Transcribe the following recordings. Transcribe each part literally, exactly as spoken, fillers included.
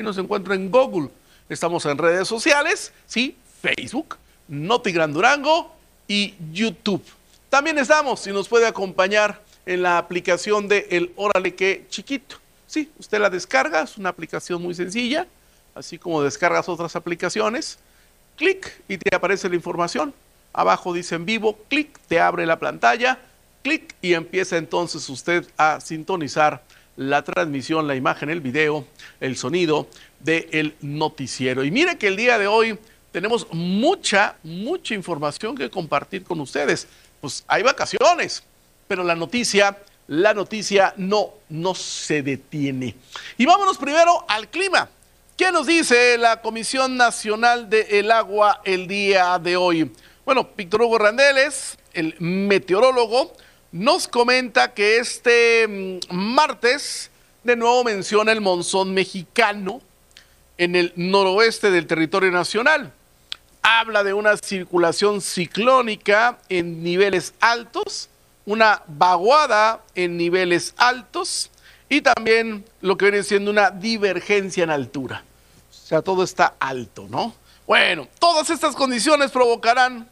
nos encuentra en Google. Estamos en redes sociales, sí, Facebook, Notigran Durango y YouTube. También estamos, si nos puede acompañar, en la aplicación de El Órale Que Chiquito. Sí, usted la descarga, es una aplicación muy sencilla, así como descargas otras aplicaciones. Clic y te aparece la información. Abajo dice en vivo, clic, te abre la pantalla, clic y empieza entonces usted a sintonizar la transmisión, la imagen, el video, el sonido del noticiero. Y mire que el día de hoy tenemos mucha, mucha información que compartir con ustedes. Pues hay vacaciones, pero la noticia, la noticia no, no se detiene. Y vámonos primero al clima. ¿Qué nos dice la Comisión Nacional del Agua el día de hoy? Bueno, Víctor Hugo Randeles, el meteorólogo, nos comenta que este martes de nuevo menciona el monzón mexicano en el noroeste del territorio nacional. Habla de una circulación ciclónica en niveles altos, una vaguada en niveles altos y también lo que viene siendo una divergencia en altura. O sea, todo está alto, ¿no? Bueno, todas estas condiciones provocarán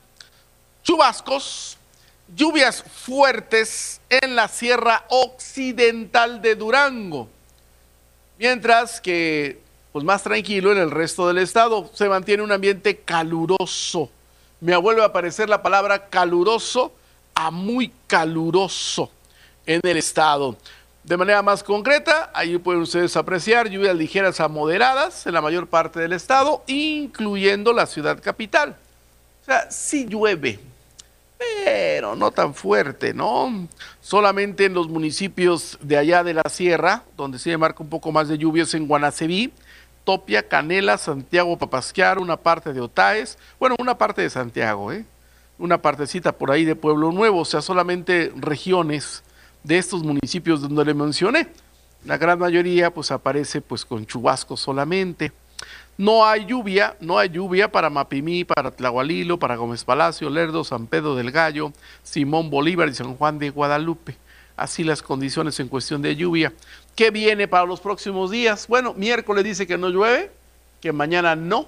chubascos, lluvias fuertes en la sierra occidental de Durango, mientras que, pues más tranquilo en el resto del estado, se mantiene un ambiente caluroso. Me vuelve a aparecer la palabra caluroso a muy caluroso en el estado. De manera más concreta, ahí pueden ustedes apreciar lluvias ligeras a moderadas en la mayor parte del estado, incluyendo la ciudad capital. O sea, sí llueve, pero no tan fuerte, ¿no? Solamente en los municipios de allá de la sierra, donde se marca un poco más de lluvias en Guanaceví, Topia, Canela, Santiago, Papasquiaro, una parte de Otaes, bueno, una parte de Santiago, ¿eh? Una partecita por ahí de Pueblo Nuevo, o sea, solamente regiones de estos municipios donde le mencioné. La gran mayoría pues aparece pues con chubascos solamente. No hay lluvia, no hay lluvia para Mapimí, para Tlahualilo, para Gómez Palacio, Lerdo, San Pedro del Gallo, Simón Bolívar y San Juan de Guadalupe. Así las condiciones en cuestión de lluvia. ¿Qué viene para los próximos días? Bueno, miércoles dice que no llueve, que mañana no.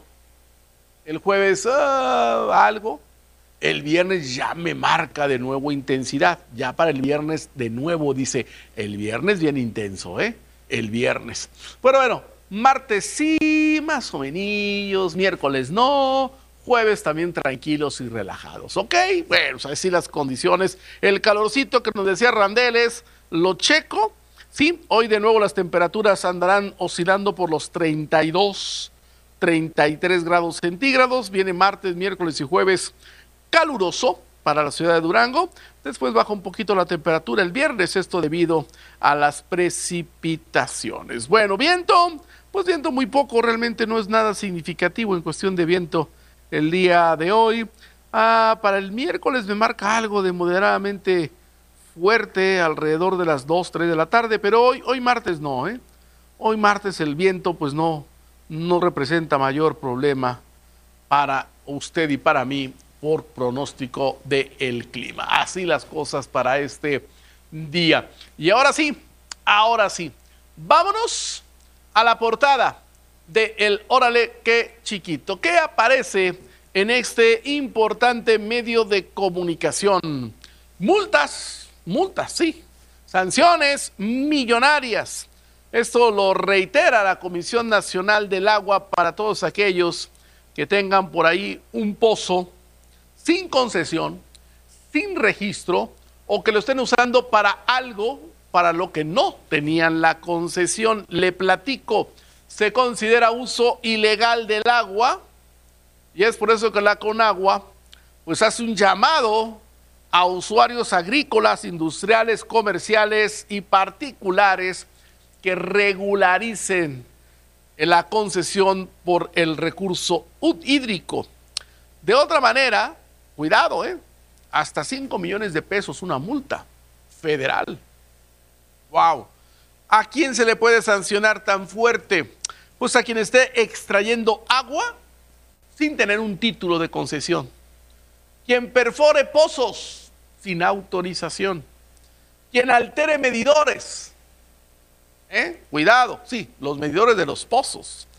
El jueves uh, algo. El viernes ya me marca de nuevo intensidad. Ya para el viernes de nuevo dice, el viernes bien intenso, ¿eh? El viernes. Pero bueno, martes sí, más o menos, miércoles no, jueves también tranquilos y relajados, ¿ok? Bueno, pues así las condiciones. El calorcito que nos decía Randeles, lo checo, sí, hoy de nuevo las temperaturas andarán oscilando por los treinta y dos, treinta y tres grados centígrados. Viene martes, miércoles y jueves caluroso para la ciudad de Durango. Después baja un poquito la temperatura el viernes, esto debido a las precipitaciones. Bueno, viento, pues viento muy poco, realmente no es nada significativo en cuestión de viento el día de hoy. Ah, para el miércoles me marca algo de moderadamente fuerte alrededor de las dos, tres de la tarde, pero hoy, hoy martes no, ¿eh? Hoy martes el viento pues no, no representa mayor problema para usted y para mí por pronóstico del clima. Así las cosas para este día. Y ahora sí, ahora sí, vámonos a la portada de El Órale Que Chiquito. ¿Qué aparece en este importante medio de comunicación? Multas, multas, sí. Sanciones millonarias. Esto lo reitera la Comisión Nacional del Agua para todos aquellos que tengan por ahí un pozo sin concesión, sin registro, o que lo estén usando para algo para lo que no tenían la concesión. Le platico, se considera uso ilegal del agua y es por eso que la Conagua pues hace un llamado a usuarios agrícolas, industriales, comerciales y particulares que regularicen la concesión por el recurso hídrico. De otra manera, cuidado, ¿eh? Hasta cinco millones de pesos una multa federal. ¡Wow! ¿A quién se le puede sancionar tan fuerte? Pues a quien esté extrayendo agua sin tener un título de concesión. Quien perfore pozos sin autorización. Quien altere medidores. ¿eh? Cuidado, sí, los medidores de los pozos.